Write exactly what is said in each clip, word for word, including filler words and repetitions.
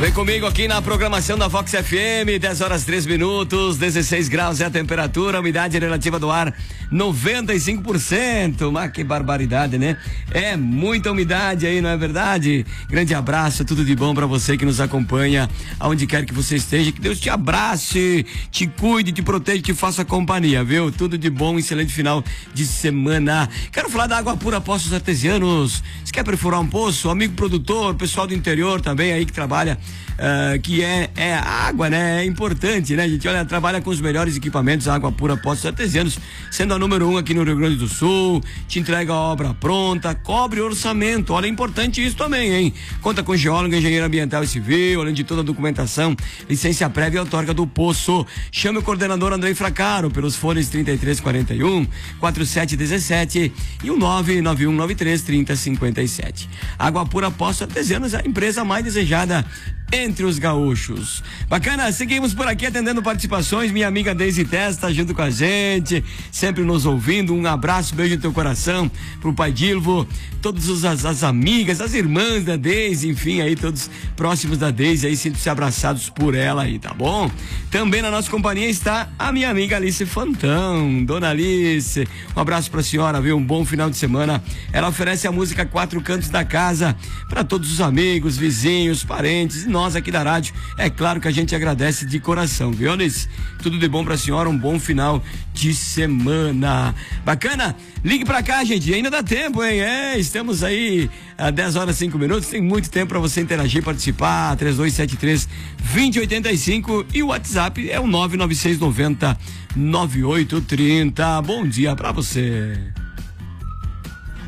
Vem comigo aqui na programação da Vox F M, dez horas três minutos, dezesseis graus é a temperatura, a umidade relativa do ar noventa e cinco por cento. Mas que barbaridade, né? É muita umidade aí, não é verdade? Grande abraço, tudo de bom pra você que nos acompanha, aonde quer que você esteja, que Deus te abrace, te cuide, te proteja, te faça companhia, viu? Tudo de bom, excelente final de semana. Quero falar da Água Pura Poços Artesianos. Você quer perfurar um poço? Amigo produtor, pessoal do interior também aí que trabalha Uh, que é, é água, né? É importante, né, gente? Olha, trabalha com os melhores equipamentos, Água Pura Poços Artesianos, sendo a número um aqui no Rio Grande do Sul, te entrega a obra pronta, cobre orçamento. Olha, é importante isso também, hein? Conta com geólogo, engenheiro ambiental e civil, além de toda a documentação, licença prévia e outorga do poço. Chame o coordenador Andrei Fracaro pelos fones trinta e três quarenta e um, quarenta e sete dezessete e o nove nove um nove três trinta cinquenta e sete. Água Pura Poços Artesianos é a empresa mais desejada entre os gaúchos. Bacana, seguimos por aqui atendendo participações. Minha amiga Deise Testa junto com a gente, sempre nos ouvindo. Um abraço, beijo no teu coração pro pai Dilvo, todas as, as amigas, as irmãs da Deise, enfim, aí todos próximos da Deise, aí sintam-se abraçados por ela aí, tá bom? Também na nossa companhia está a minha amiga Alice Fantão. Dona Alice, um abraço pra senhora, viu? Um bom final de semana. Ela oferece a música Quatro Cantos da Casa para todos os amigos, vizinhos, parentes e nós Nós aqui da rádio, é claro que a gente agradece de coração, viu, Alice? Tudo de bom pra senhora, um bom final de semana. Bacana? Ligue pra cá, gente, ainda dá tempo, hein? É, estamos aí a dez horas e cinco minutos, tem muito tempo pra você interagir, participar, três dois sete três, dois zero oito cinco e o WhatsApp é o nove nove seis nove zero, nove oito três zero. Bom dia pra você.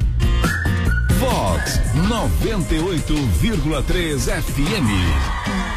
Vox noventa e oito vírgula três F M.